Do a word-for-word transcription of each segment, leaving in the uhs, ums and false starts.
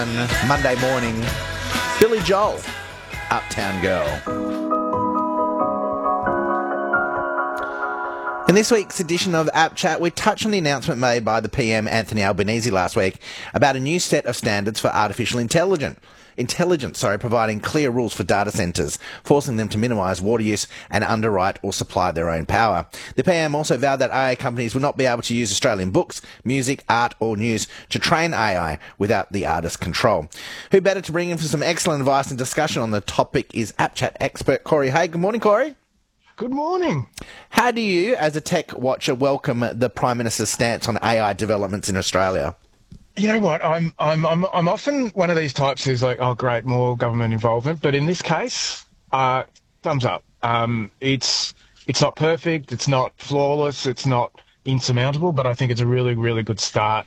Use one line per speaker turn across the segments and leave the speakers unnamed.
Monday morning, Billy Joel, Uptown Girl. In this week's edition of App Chat, we touch on the announcement made by the P M Anthony Albanese last week about a new set of standards for artificial intelligence. Intelligence, sorry, providing clear rules for data centres, forcing them to minimise water use and underwrite or supply their own power. The P M also vowed that A I companies will not be able to use Australian books, music, art or news to train A I without the artist's control. Who better to bring in for some excellent advice and discussion on the topic is App Chat expert Corey Hay. Good morning, Corey.
Good morning.
How do you, as a tech watcher, welcome the Prime Minister's stance on A I developments in Australia?
You know what? I'm I'm I'm I'm often one of these types who's like, oh, great, more government involvement. But in this case, uh, thumbs up. Um, it's it's not perfect. It's not flawless. It's not insurmountable. But I think it's a really, really good start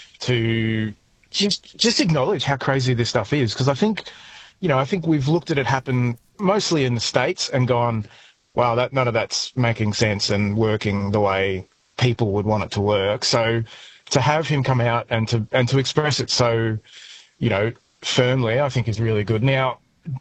to just just acknowledge how crazy this stuff is. Because I think, you know, I think we've looked at it happen mostly in the States and gone, wow, that none of that's making sense and working the way people would want it to work. So to have him come out and to and to express it so, you know, firmly, I think is really good. Now,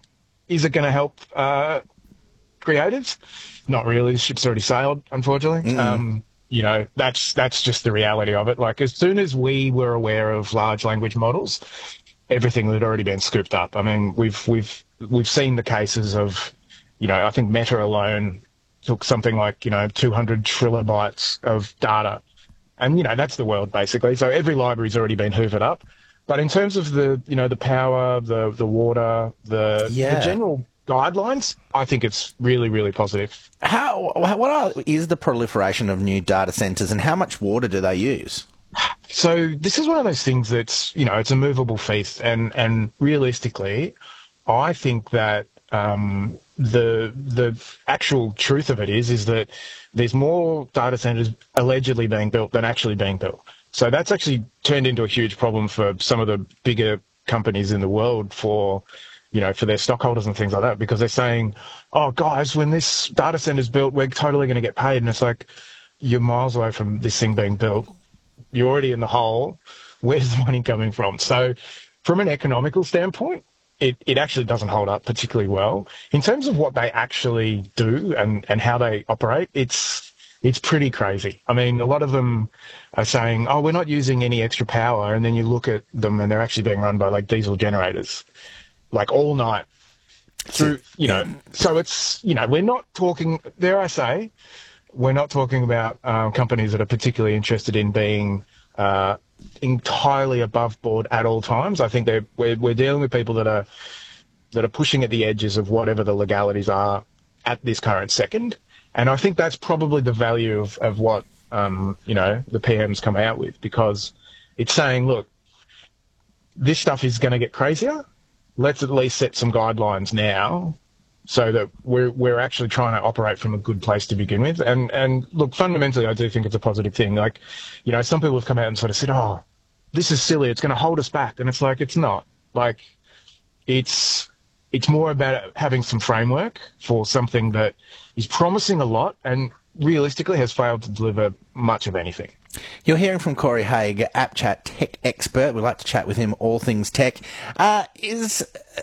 is it going to help uh, creatives? Not really. The ship's already sailed, unfortunately. Mm. Um, you know, that's that's just the reality of it. Like, as soon as we were aware of large language models, everything had already been scooped up. I mean, we've we've we've seen the cases of, you know, I think Meta alone took something like, you know, two hundred trillibytes of data. And, you know, that's the world, basically. So every library's already been hoovered up. But in terms of the, you know, the power, the the water, the, yeah. the general guidelines, I think it's really, really positive.
How what are, is the proliferation of new data centres and how much water do they use?
So this is one of those things that's, you know, it's a movable feast. And, and realistically, I think that um, the the actual truth of it is, is that there's more data centers allegedly being built than actually being built. So that's actually turned into a huge problem for some of the bigger companies in the world for, you know, for their stockholders and things like that, because they're saying, oh, guys, when this data center's built, we're totally going to get paid. And it's like, you're miles away from this thing being built. You're already in the hole. Where's the money coming from? So from an economical standpoint, It, it actually doesn't hold up particularly well. In terms of what they actually do and, and how they operate, it's it's pretty crazy. I mean, a lot of them are saying, oh, we're not using any extra power, and then you look at them and they're actually being run by, like, diesel generators, like, all night through, you know. So it's, you know, we're not talking, dare I say, we're not talking about um, companies that are particularly interested in being uh, entirely above board at all times. I think they're, we're, we're dealing with people that are that are pushing at the edges of whatever the legalities are at this current second. And I think that's probably the value of, of what, um, you know, the P M's come out with, because it's saying, look, this stuff is going to get crazier. Let's at least set some guidelines now so that we're we're actually trying to operate from a good place to begin with. And and look, fundamentally, I do think it's a positive thing. Like, you know, some people have come out and sort of said, oh, this is silly, it's going to hold us back. And it's like, it's not. Like, it's it's more about having some framework for something that is promising a lot and realistically has failed to deliver much of anything.
You're hearing from Corey Haig, App Chat tech expert. We'd like to chat with him all things tech. Uh, is...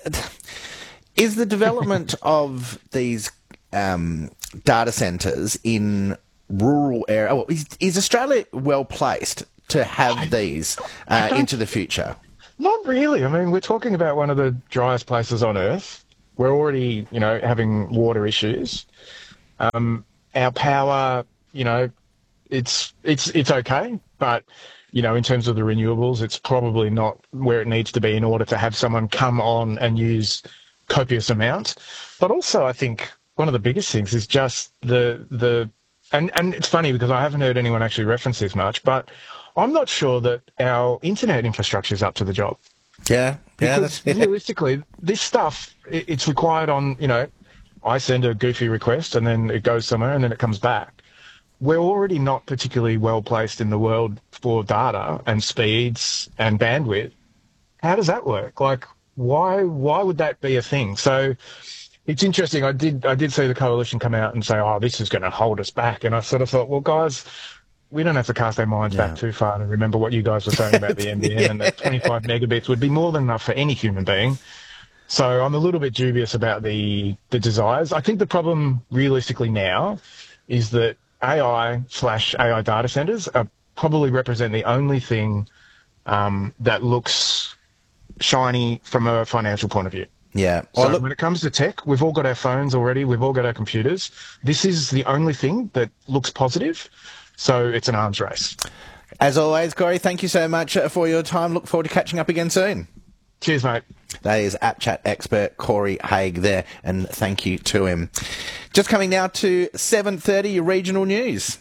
Is the development of these um, data centres in rural areas, well, is, is Australia well placed to have these uh, into the future?
Not really. I mean, we're talking about one of the driest places on Earth. We're already, you know, having water issues. Um, our power, you know, it's it's it's okay, but you know, in terms of the renewables, it's probably not where it needs to be in order to have someone come on and use copious amounts. But also, I think one of the biggest things is just the the and and it's funny because I haven't heard anyone actually reference this much, but I'm not sure that our internet infrastructure is up to the job.
Yeah, yeah.
Because
that's, yeah.
realistically, this stuff, it, it's required on, you know, I send a goofy request and then it goes somewhere and then it comes back. We're already not particularly well placed in the world for data and speeds and bandwidth. How does that work? Like, Why why would that be a thing? So it's interesting. I did I did see the coalition come out and say, oh, this is going to hold us back. And I sort of thought, well, guys, we don't have to cast our minds
Yeah.
back too far to remember what you guys were saying about the N B N,
Yeah.
and that twenty-five megabits would be more than enough for any human being. So I'm a little bit dubious about the, the desires. I think the problem realistically now is that A I slash A I data centres are probably represent the only thing um, that looks shiny from a financial point of view.
Yeah.
So
Well, look,
when it comes to tech, we've all got our phones already. We've all got our computers. This is the only thing that looks positive. So it's an arms race.
as always, Corey, thank you so much uh, for your time. Look forward to catching up again soon.
Cheers, mate.
That is App Chat expert Corey Haig there, and thank you to him. Just coming now to seven thirty, your regional news.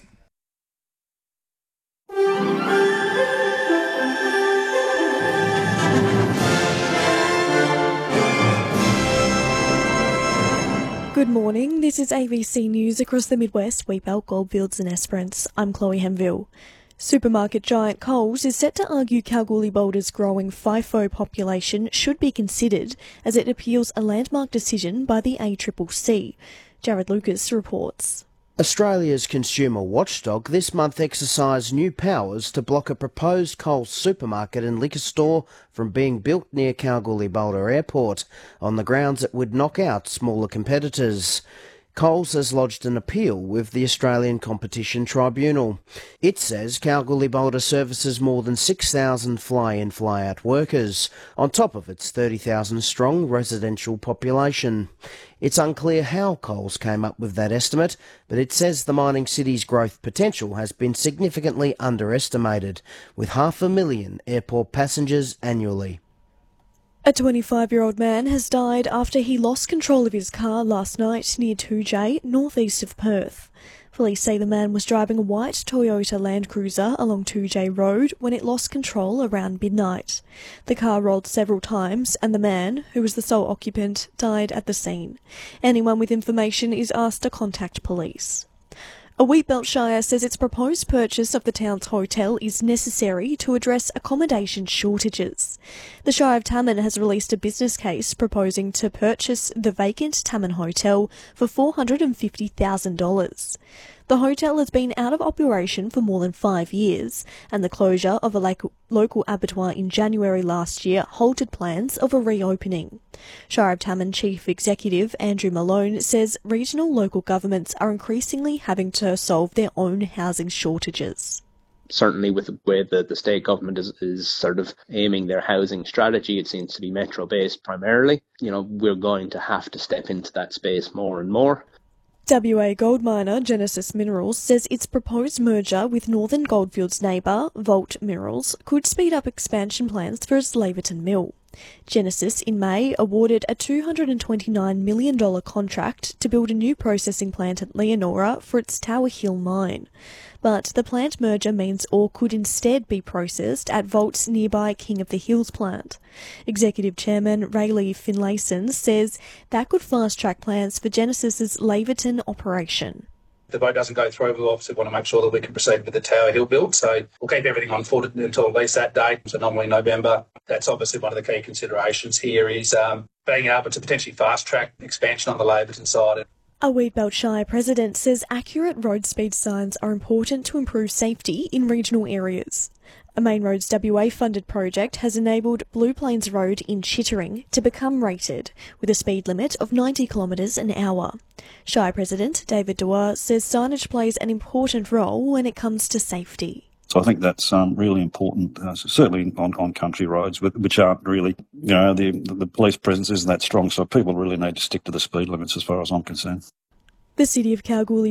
Good morning, this is A B C News across the Midwest, Weepelt, Goldfields and Esperance. I'm Chloe Hemville. Supermarket giant Coles is set to argue Kalgoorlie-Boulder's growing FIFO population should be considered as it appeals a landmark decision by the A C C C. Jared Lucas reports.
Australia's consumer watchdog this month exercised new powers to block a proposed Coles supermarket and liquor store from being built near Kalgoorlie-Boulder Airport on the grounds it would knock out smaller competitors. Coles has lodged an appeal with the Australian Competition Tribunal. It says Kalgoorlie-Boulder services more than six thousand fly-in fly-out workers, on top of its thirty thousand strong residential population. It's unclear how Coles came up with that estimate, but it says the mining city's growth potential has been significantly underestimated, with half a million airport passengers annually.
A twenty-five-year-old man has died after he lost control of his car last night near two J, northeast of Perth. Police say the man was driving a white Toyota Land Cruiser along two J Road when it lost control around midnight. The car rolled several times and the man, who was the sole occupant, died at the scene. Anyone with information is asked to contact police. A Wheatbelt Shire says its proposed purchase of the town's hotel is necessary to address accommodation shortages. The Shire of Tamman has released a business case proposing to purchase the vacant Tamman Hotel for four hundred fifty thousand dollars. The hotel has been out of operation for more than five years, and the closure of a local abattoir in January last year halted plans of a reopening. Shire of Tamman Chief Executive Andrew Malone says regional local governments are increasingly having to solve their own housing shortages.
Certainly with the way that the state government is, is sort of aiming their housing strategy, it seems to be metro-based primarily. You know, we're going to have to step into that space more and more.
W A gold miner Genesis Minerals says its proposed merger with Northern Goldfields neighbour Vault Minerals could speed up expansion plans for its Laverton mill. Genesis in May awarded a two hundred twenty-nine million dollars contract to build a new processing plant at Leonora for its Tower Hill mine. But the plant merger means ore could instead be processed at Vault's nearby King of the Hills plant. Executive Chairman Rayleigh Finlayson says that could fast-track plans for Genesis's Laverton operation.
If the vote doesn't go through, we obviously want to make sure that we can proceed with the Tower Hill build. So we'll keep everything on foot until at least that date, so normally November. That's obviously one of the key considerations here is um, being able to potentially fast-track expansion on the Laverton side.
A Wheatbelt Shire president says accurate road speed signs are important to improve safety in regional areas. A Main Roads W A funded project has enabled Blue Plains Road in Chittering to become rated with a speed limit of ninety kilometres an hour. Shire President David Dewar says signage plays an important role when it comes to safety.
So I think that's um, really important, uh, certainly on, on country roads, which aren't really, you know, the, the police presence isn't that strong, so people really need to stick to the speed limits as far as I'm concerned.
The City of Kalgoorlie